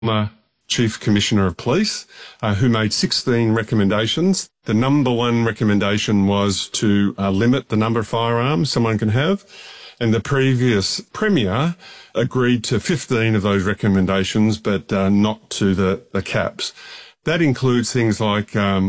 Chief Commissioner of Police, who made 16 recommendations. The number one recommendation was to limit the number of firearms someone can have. And the previous Premier agreed to 15 of those recommendations, but not to the caps. That includes things like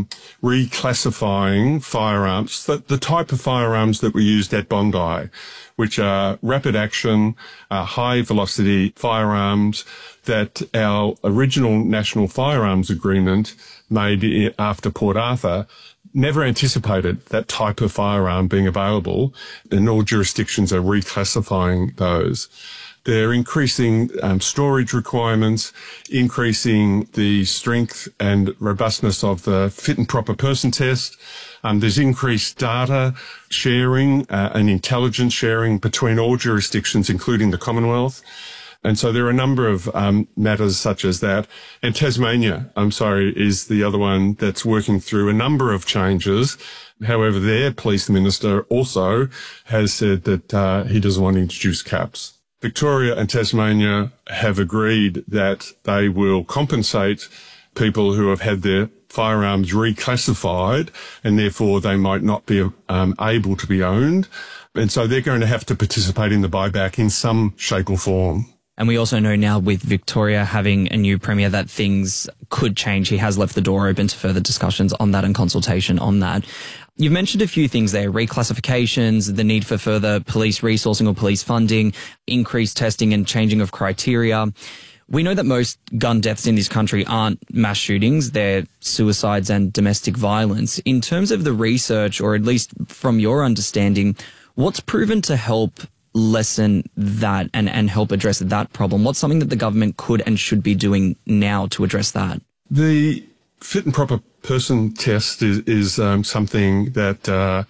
reclassifying firearms, the type of firearms that were used at Bondi, which are rapid action, high velocity firearms that our original National Firearms Agreement made after Port Arthur never anticipated that type of firearm being available, and all jurisdictions are reclassifying those. They're increasing storage requirements, increasing the strength and robustness of the fit and proper person test. There's increased data sharing and intelligence sharing between all jurisdictions, including the Commonwealth. And so there are a number of matters such as that. And Tasmania, is the other one that's working through a number of changes. However, their police minister also has said that he doesn't want to introduce caps. Victoria and Tasmania have agreed that they will compensate people who have had their firearms reclassified and therefore they might not be able to be owned. And so they're going to have to participate in the buyback in some shape or form. And we also know now with Victoria having a new Premier that things could change. He has left the door open to further discussions on that and consultation on that. You've mentioned a few things there, reclassifications, the need for further police resourcing or police funding, increased testing and changing of criteria. We know that most gun deaths in this country aren't mass shootings, they're suicides and domestic violence. In terms of the research, or at least from your understanding, what's proven to help lessen that and help address that problem? What's something that the government could and should be doing now to address that? The fit and proper person test is something that there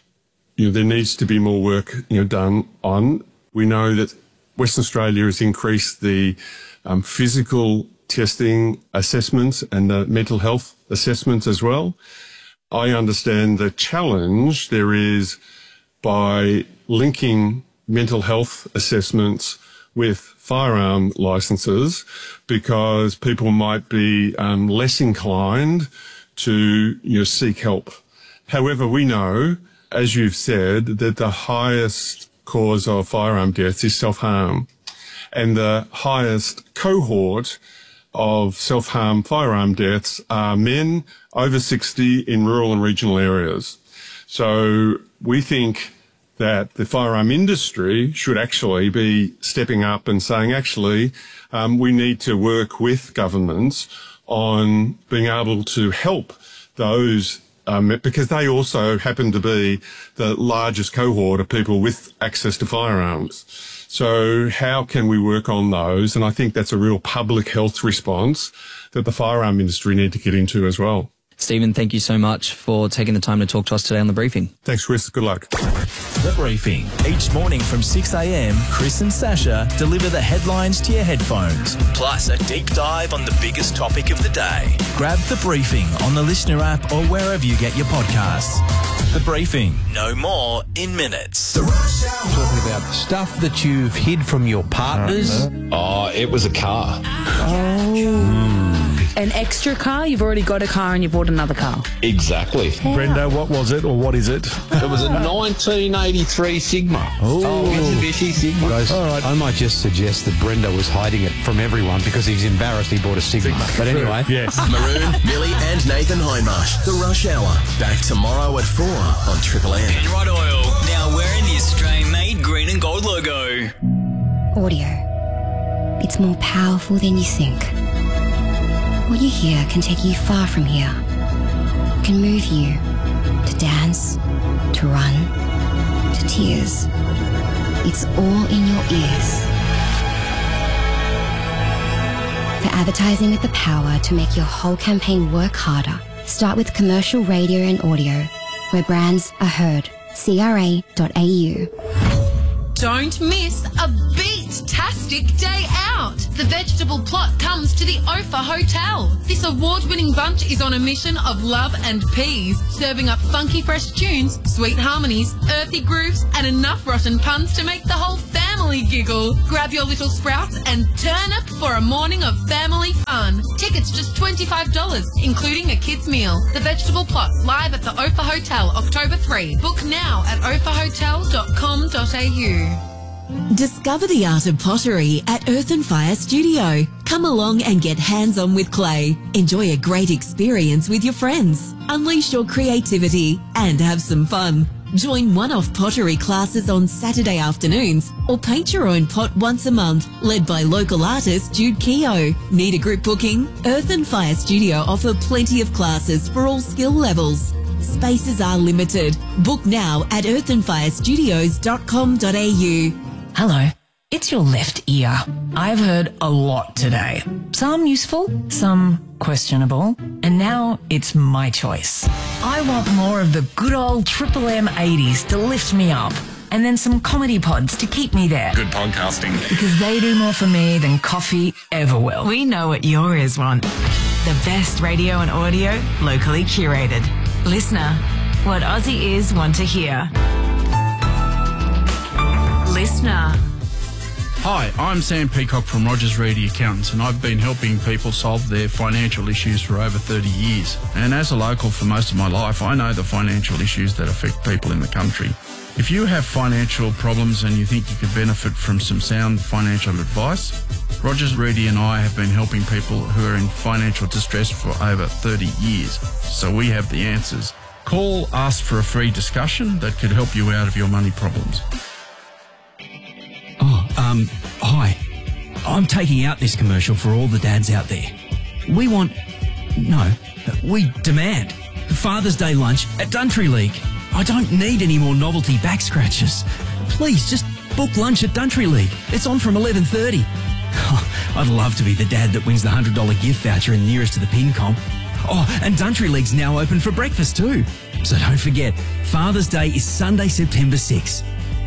needs to be more work done on. We know that Western Australia has increased the physical testing assessments and the mental health assessments as well. I understand the challenge there is by linking mental health assessments with firearm licenses, because people might be less inclined to seek help. However, we know, as you've said, that the highest cause of firearm deaths is self-harm, and the highest cohort of self-harm firearm deaths are men over 60 in rural and regional areas. So we think that the firearm industry should actually be stepping up and saying, we need to work with governments on being able to help those, because they also happen to be the largest cohort of people with access to firearms. So how can we work on those? And I think that's a real public health response that the firearm industry need to get into as well. Stephen, thank you so much for taking the time to talk to us today on The Briefing. Thanks, Chris. Good luck. The Briefing. Each morning from 6 a.m, Chris and Sasha deliver the headlines to your headphones. Plus a deep dive on the biggest topic of the day. Grab The Briefing on the Listener app or wherever you get your podcasts. The Briefing. No more in minutes. Talking about stuff that you've hid from your partners. Oh, it was a car. An extra car? You've already got a car and you bought another car. Exactly. Brenda, what was it, or what is it? It was a 1983 Sigma. Mitsubishi Sigma. Guys, all right. I might just suggest that Brenda was hiding it from everyone because he's embarrassed he bought a Sigma. But anyway. Yes. Maroon, Millie and Nathan Hindmarsh. The Rush Hour. Back tomorrow at 4 on Triple M. Penrite Oil. Now wearing the Australian-made green and gold logo. Audio. It's more powerful than you think. What you hear can take you far from here. It can move you to dance, to run, to tears. It's all in your ears. For advertising with the power to make your whole campaign work harder, start with commercial radio and audio, where brands are heard. CRA.au. Don't miss a beat-tastic day out. The vegetable plot comes to the Ophir Hotel. This award-winning bunch is on a mission of love and peas, serving up funky fresh tunes, sweet harmonies, earthy grooves, and enough rotten puns to make the whole family giggle. Grab your little sprouts and turn up for a morning of family fun. Tickets just $25, including a kids' meal. The vegetable plot live at the Ophir Hotel, October 3. Book now at ophirhotel.com.au. Discover the art of pottery at Earth and Fire Studio. Come along and get hands-on with clay. Enjoy a great experience with your friends. Unleash your creativity and have some fun. Join one-off pottery classes on Saturday afternoons or paint your own pot once a month, led by local artist Jude Keogh. Need a group booking? Earth and Fire Studio offer plenty of classes for all skill levels. Spaces are limited. Book now at earthandfirestudios.com.au. Hello, it's your left ear. I've heard a lot today. Some useful, some questionable, and now it's my choice. I want more of the good old Triple M 80s to lift me up, and then some comedy pods to keep me there. Good podcasting. Because they do more for me than coffee ever will. We know what your ears want. The best radio and audio, locally curated. Listener, what Aussie ears want to hear. Listener. Hi, I'm Sam Peacock from Rogers Reedy Accountants, and I've been helping people solve their financial issues for over 30 years. And as a local for most of my life, I know the financial issues that affect people in the country. If you have financial problems and you think you could benefit from some sound financial advice, Rogers Reedy and I have been helping people who are in financial distress for over 30 years. So we have the answers. Call, ask for a free discussion that could help you out of your money problems. Hi. I'm taking out this commercial for all the dads out there. We demand Father's Day lunch at Duntry League. I don't need any more novelty back scratches. Please, just book lunch at Duntry League. It's on from 11:30. I'd love to be the dad that wins the $100 gift voucher in nearest to the pin comp. Oh, and Duntry League's now open for breakfast too. So don't forget, Father's Day is Sunday, September 6th.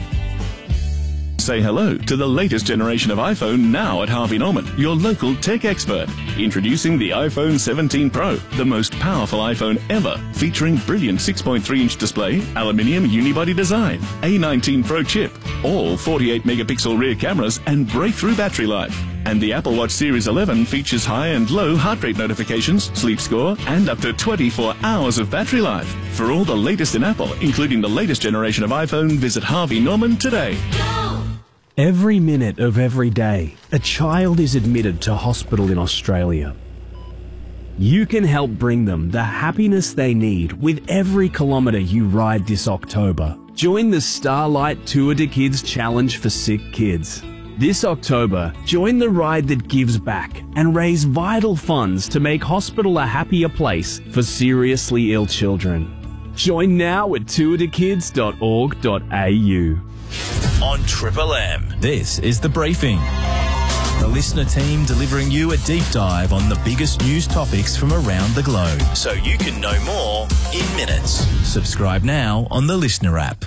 Say hello to the latest generation of iPhone now at Harvey Norman, your local tech expert. Introducing the iPhone 17 Pro, the most powerful iPhone ever, featuring brilliant 6.3-inch display, aluminium unibody design, A19 Pro chip, all 48-megapixel rear cameras, and breakthrough battery life. And the Apple Watch Series 11 features high and low heart rate notifications, sleep score, and up to 24 hours of battery life. For all the latest in Apple, including the latest generation of iPhone, visit Harvey Norman today. Every minute of every day, a child is admitted to hospital in Australia. You can help bring them the happiness they need with every kilometre you ride this October. Join the Starlight Tour de Kids Challenge for Sick Kids. This October, join the ride that gives back and raise vital funds to make hospital a happier place for seriously ill children. Join now at tourdekids.org.au. On Triple M, this is The Briefing. The listener team delivering you a deep dive on the biggest news topics from around the globe, so you can know more in minutes. Subscribe now on the Listener app.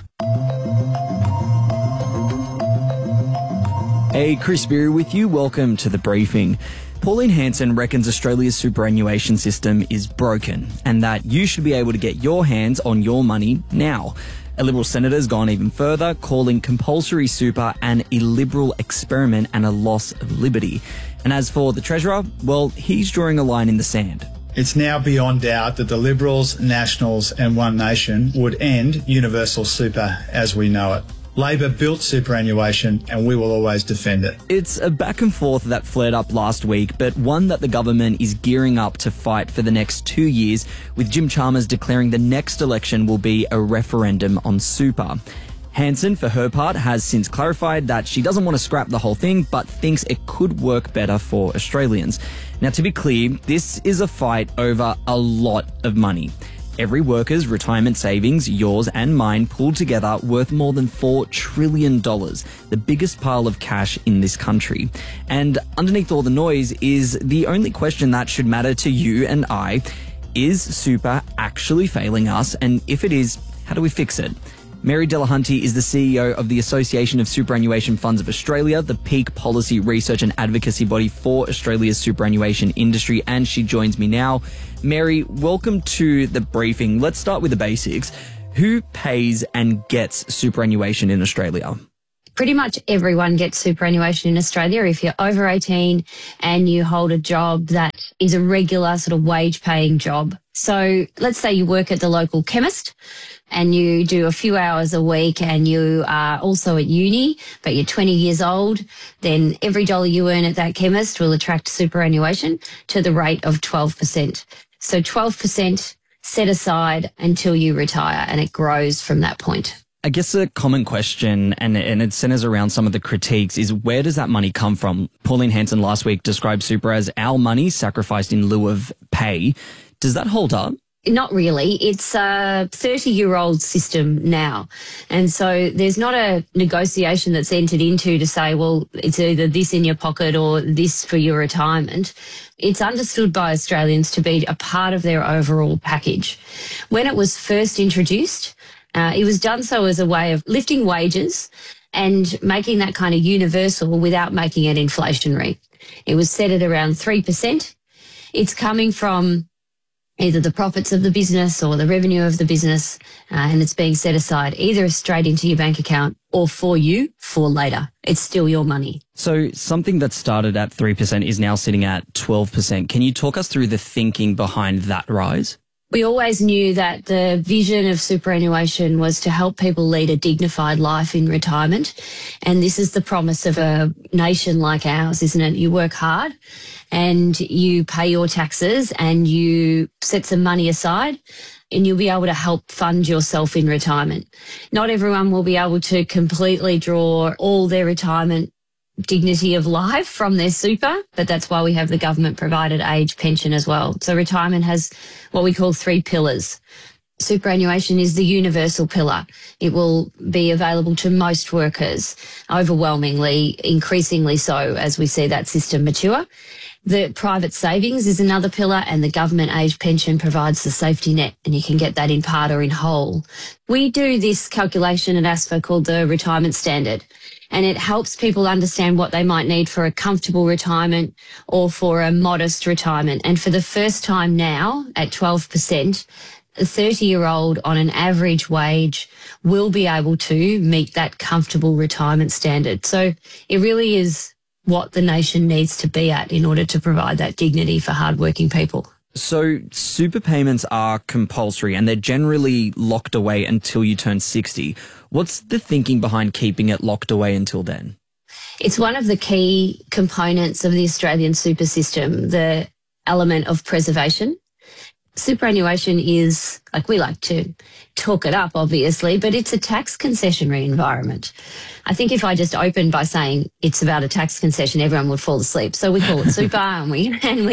Hey, Chris Beery with you. Welcome to The Briefing. Pauline Hanson reckons Australia's superannuation system is broken and that you should be able to get your hands on your money now. A Liberal senator's gone even further, calling compulsory super an illiberal experiment and a loss of liberty. And as for the Treasurer, well, he's drawing a line in the sand. It's now beyond doubt that the Liberals, Nationals and One Nation would end universal super as we know it. Labor built superannuation and we will always defend it. It's a back and forth that flared up last week, but one that the government is gearing up to fight for the next 2 years, with Jim Chalmers declaring the next election will be a referendum on super. Hanson, for her part, has since clarified that she doesn't want to scrap the whole thing, but thinks it could work better for Australians. Now, to be clear, this is a fight over a lot of money. Every worker's retirement savings, yours and mine, pulled together worth more than $4 trillion, the biggest pile of cash in this country. And underneath all the noise is the only question that should matter to you and I. Is super actually failing us? And if it is, how do we fix it? Mary Delahunty is the CEO of the Association of Superannuation Funds of Australia, the peak policy research and advocacy body for Australia's superannuation industry, and she joins me now. Mary, welcome to the briefing. Let's start with the basics. Who pays and gets superannuation in Australia? Pretty much everyone gets superannuation in Australia if you're over 18 and you hold a job that is a regular sort of wage-paying job. So let's say you work at the local chemist and you do a few hours a week and you are also at uni, but you're 20 years old, then every dollar you earn at that chemist will attract superannuation to the rate of 12%. So 12% set aside until you retire, and it grows from that point. I guess a common question, and it centers around some of the critiques, is where does that money come from? Pauline Hanson last week described super as our money sacrificed in lieu of pay. Does that hold up? Not really. It's a 30-year-old system now. And so there's not a negotiation that's entered into to say, well, it's either this in your pocket or this for your retirement. It's understood by Australians to be a part of their overall package. When it was first introduced, it was done so as a way of lifting wages and making that kind of universal without making it inflationary. It was set at around 3%. It's coming from either the profits of the business or the revenue of the business, and it's being set aside either straight into your bank account or for you for later. It's still your money. So something that started at 3% is now sitting at 12%. Can you talk us through the thinking behind that rise? We always knew that the vision of superannuation was to help people lead a dignified life in retirement. And this is the promise of a nation like ours, isn't it? You work hard and you pay your taxes and you set some money aside and you'll be able to help fund yourself in retirement. Not everyone will be able to completely draw all their retirement dignity of life from their super, but that's why we have the government provided age pension as well. So retirement has what we call 3 pillars. Superannuation is the universal pillar. It will be available to most workers, overwhelmingly, increasingly so as we see that system mature. The private savings is another pillar, and the government age pension provides the safety net, and you can get that in part or in whole. We do this calculation at ASFA called the retirement standard, and it helps people understand what they might need for a comfortable retirement or for a modest retirement. And for the first time now, at 12%, a 30-year-old on an average wage will be able to meet that comfortable retirement standard. So it really is what the nation needs to be at in order to provide that dignity for hardworking people. So super payments are compulsory and they're generally locked away until you turn 60. What's the thinking behind keeping it locked away until then? It's one of the key components of the Australian super system, the element of preservation. Superannuation is, like, we like to talk it up, obviously, but it's a tax concessionary environment. I think if I just opened by saying it's about a tax concession, everyone would fall asleep. So we call it super and we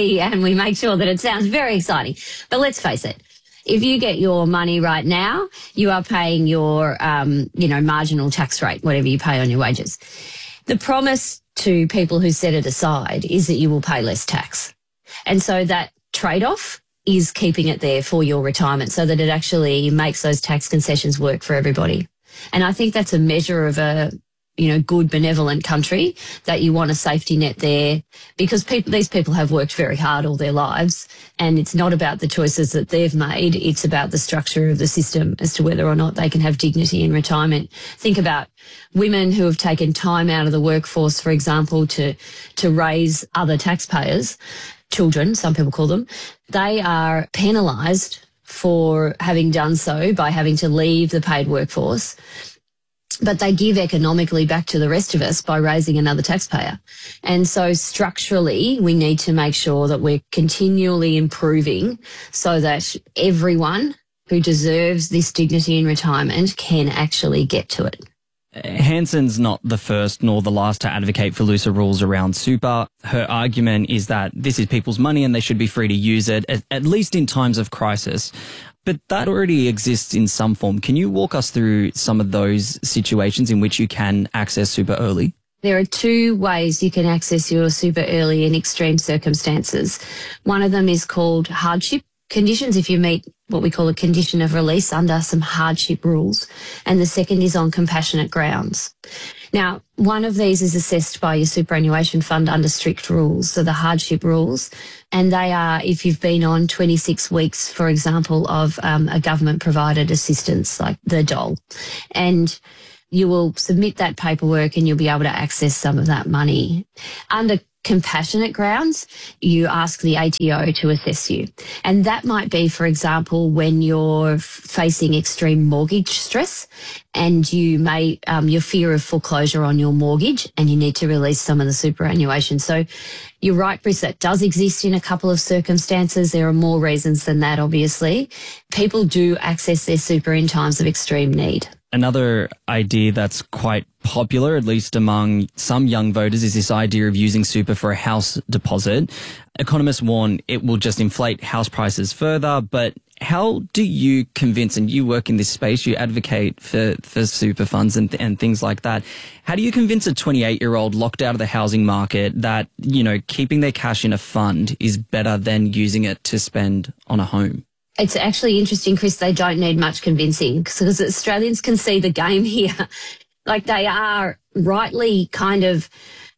make sure that it sounds very exciting. But let's face it, if you get your money right now, you are paying your, marginal tax rate, whatever you pay on your wages. The promise to people who set it aside is that you will pay less tax. And so that trade-off is keeping it there for your retirement so that it actually makes those tax concessions work for everybody. And I think that's a measure of a, good, benevolent country, that you want a safety net there, because these people have worked very hard all their lives, and it's not about the choices that they've made, it's about the structure of the system as to whether or not they can have dignity in retirement. Think about women who have taken time out of the workforce, for example, to raise other taxpayers, children, some people call them. They are penalised for having done so by having to leave the paid workforce, but they give economically back to the rest of us by raising another taxpayer. And so structurally, we need to make sure that we're continually improving so that everyone who deserves this dignity in retirement can actually get to it. Hanson's not the first nor the last to advocate for looser rules around super. Her argument is that this is people's money and they should be free to use it, at least in times of crisis. But that already exists in some form. Can you walk us through some of those situations in which you can access super early? There are 2 ways you can access your super early in extreme circumstances. One of them is called hardship conditions if you meet what we call a condition of release under some hardship rules, and the second is on compassionate grounds. Now, one of these is assessed by your superannuation fund under strict rules, so the hardship rules, and they are if you've been on 26 weeks, for example, of a government-provided assistance like the dole, and you will submit that paperwork and you'll be able to access some of that money. Under compassionate grounds, you ask the ATO to assess you. And that might be, for example, when you're facing extreme mortgage stress and you may, your fear of foreclosure on your mortgage and you need to release some of the superannuation. So you're right, Chris, that does exist in a couple of circumstances. There are more reasons than that, obviously. People do access their super in times of extreme need. Another idea that's quite popular, at least among some young voters, is this idea of using super for a house deposit. Economists warn it will just inflate house prices further, but how do you convince, and you work in this space, you advocate for super funds and things like that. How do you convince a 28-year-old locked out of the housing market that, you know, keeping their cash in a fund is better than using it to spend on a home? It's actually interesting, Chris, they don't need much convincing because Australians can see the game here. Like they are rightly kind of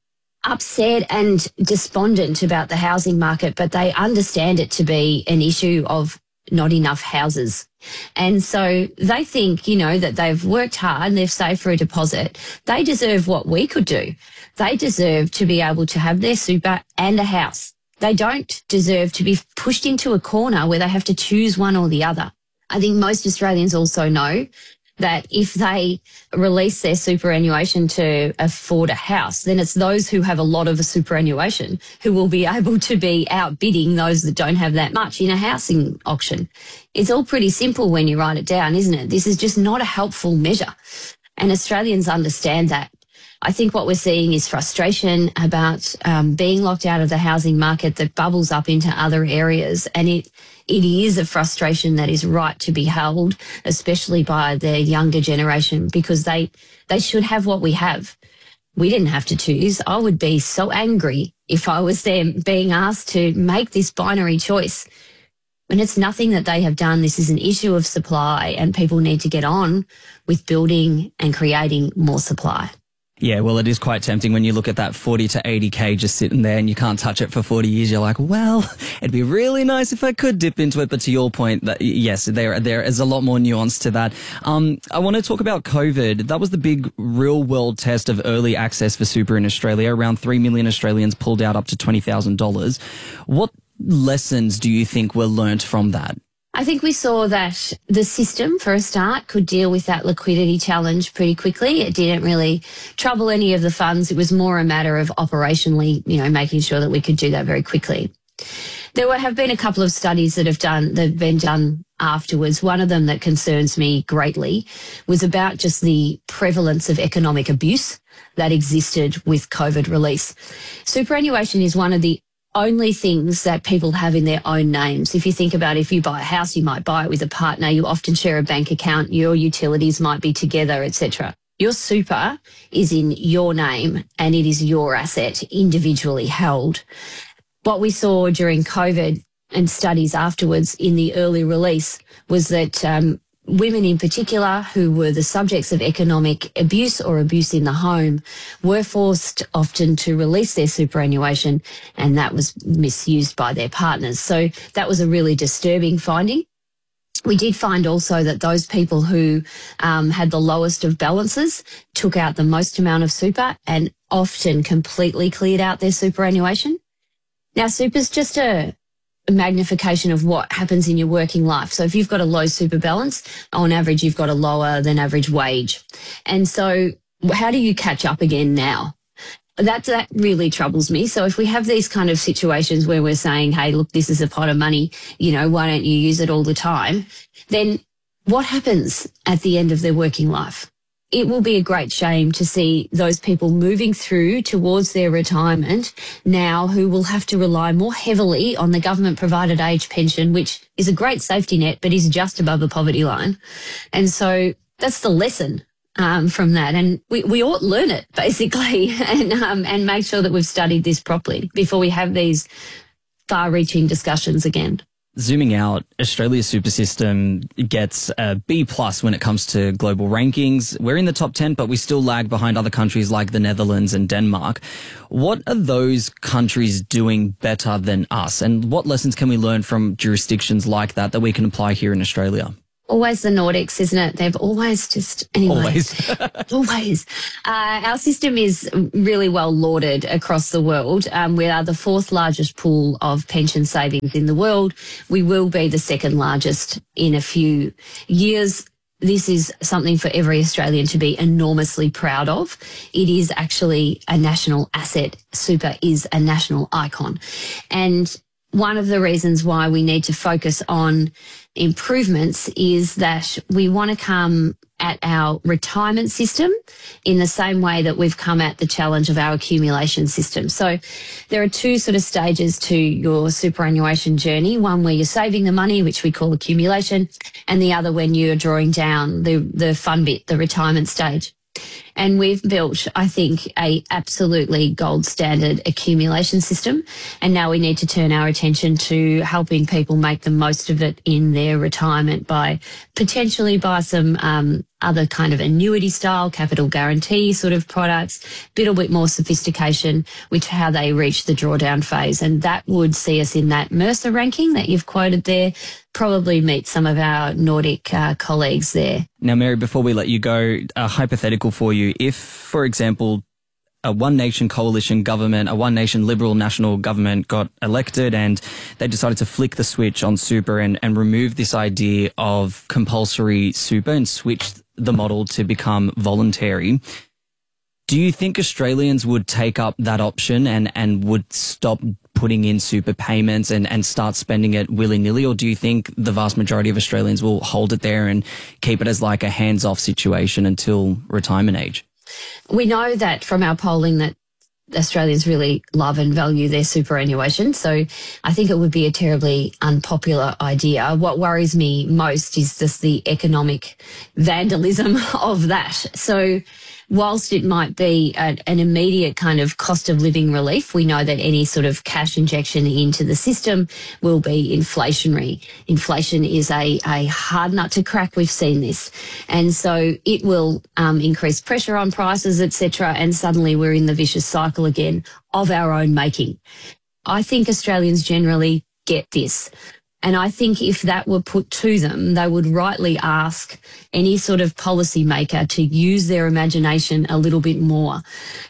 upset and despondent about the housing market, but they understand it to be an issue of not enough houses. And so they think, you know, that they've worked hard and they've saved for a deposit. They deserve what we could do. They deserve to be able to have their super and a house. They don't deserve to be pushed into a corner where they have to choose one or the other. I think most Australians also know that if they release their superannuation to afford a house, then it's those who have a lot of a superannuation who will be able to be outbidding those that don't have that much in a housing auction. It's all pretty simple when you write it down, isn't it? This is just not a helpful measure. And Australians understand that. I think what we're seeing is frustration about being locked out of the housing market that bubbles up into other areas. And it is a frustration that is right to be held, especially by the younger generation, because they should have what we have. We didn't have to choose. I would be so angry if I was them being asked to make this binary choice. And it's nothing that they have done. This is an issue of supply, and people need to get on with building and creating more supply. Yeah, well, it is quite tempting when you look at that 40 to 80K just sitting there and you can't touch it for 40 years. You're like, well, it'd be really nice if I could dip into it. But to your point, that yes, there is a lot more nuance to that. I want to talk about COVID. That was the big real world test of early access for super in Australia. Around 3 million Australians pulled out up to $20,000. What lessons do you think were learnt from that? I think we saw that the system, for a start, could deal with that liquidity challenge pretty quickly. It didn't really trouble any of the funds. It was more a matter of operationally, you know, making sure that we could do that very quickly. There have been a couple of studies that have been done afterwards. One of them that concerns me greatly was about just the prevalence of economic abuse that existed with COVID release. Superannuation is one of the only things that people have in their own names. If you think about it, if you buy a house, you might buy it with a partner. You often share a bank account. Your utilities might be together, etc. Your super is in your name and it is your asset, individually held. What we saw during COVID and studies afterwards in the early release was that women in particular who were the subjects of economic abuse or abuse in the home were forced often to release their superannuation, and that was misused by their partners. So that was a really disturbing finding. We did find also that those people who had the lowest of balances took out the most amount of super and often completely cleared out their superannuation. Now, super's just a magnification of what happens in your working life. So if you've got a low super balance, on average, you've got a lower than average wage. And so how do you catch up again now? That really troubles me. So if we have these kind of situations where we're saying, hey, look, this is a pot of money, you know, why don't you use it all the time? Then what happens at the end of their working life? It will be a great shame to see those people moving through towards their retirement now who will have to rely more heavily on the government-provided age pension, which is a great safety net, but is just above the poverty line. And so that's the lesson from that. And we ought to learn it, basically, and make sure that we've studied this properly before we have these far-reaching discussions again. Zooming out, Australia's super system gets a B+ when it comes to global rankings. We're in the top 10, but we still lag behind other countries like the Netherlands and Denmark. What are those countries doing better than us? And what lessons can we learn from jurisdictions like that we can apply here in Australia? Always the Nordics, isn't it? They've always just... Anyway. Always. Always. Our system is really well lauded across the world. We are the 4th largest pool of pension savings in the world. We will be the 2nd largest in a few years. This is something for every Australian to be enormously proud of. It is actually a national asset. Super is a national icon. And one of the reasons why we need to focus on improvements is that we want to come at our retirement system in the same way that we've come at the challenge of our accumulation system. So there are 2 sort of stages to your superannuation journey, one where you're saving the money, which we call accumulation, and the other when you're drawing down the fun bit, the retirement stage. And we've built, I think, a absolutely gold standard accumulation system. And now we need to turn our attention to helping people make the most of it in their retirement by potentially buy some other kind of annuity style, capital guarantee sort of products, a little bit more sophistication, which how they reach the drawdown phase. And that would see us in that Mercer ranking that you've quoted there, probably meet some of our Nordic colleagues there. Now, Mary, before we let you go, a hypothetical for you. If, for example, a One Nation coalition government, a One Nation Liberal national government got elected and they decided to flick the switch on super and remove this idea of compulsory super and switch the model to become voluntary, do you think Australians would take up that option and would stop putting in super payments and start spending it willy-nilly? Or do you think the vast majority of Australians will hold it there and keep it as like a hands-off situation until retirement age? We know that from our polling that Australians really love and value their superannuation. So I think it would be a terribly unpopular idea. What worries me most is just the economic vandalism of that. So whilst it might be an immediate kind of cost of living relief, we know that any sort of cash injection into the system will be inflationary. Inflation is a hard nut to crack. We've seen this. And so it will increase pressure on prices, etc. And suddenly we're in the vicious cycle again of our own making. I think Australians generally get this. And I think if that were put to them, they would rightly ask any sort of policy maker to use their imagination a little bit more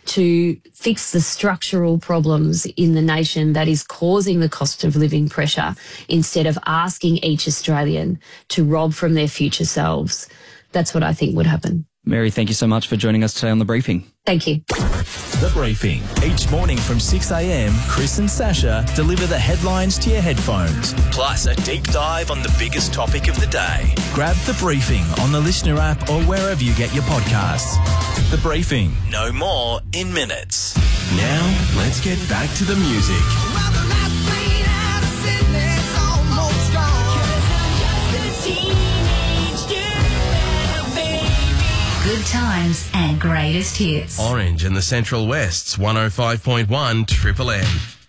to fix the structural problems in the nation that is causing the cost of living pressure instead of asking each Australian to rob from their future selves. That's what I think would happen. Mary, thank you so much for joining us today on The Briefing. Thank you. The Briefing. Each morning from 6 a.m, Chris and Sasha deliver the headlines to your headphones. Plus a deep dive on the biggest topic of the day. Grab The Briefing on the Listener app or wherever you get your podcasts. The Briefing. No more in minutes. Now, let's get back to the music. Good times and greatest hits. Orange and the Central West's 105.1 Triple M.